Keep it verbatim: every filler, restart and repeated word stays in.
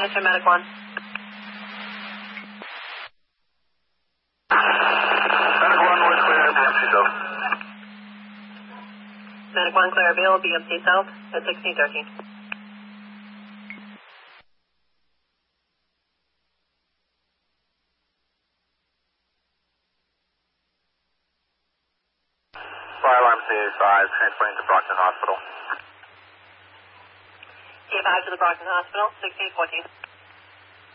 minutes to Medic one. Medic one, we're clear at B M C South. Medic one, clear avail, B M C South at sixteen thirteen. Fire alarm C A five, transporting to Brockton Hospital. C A five to the Brockton Hospital, sixteen fourteen.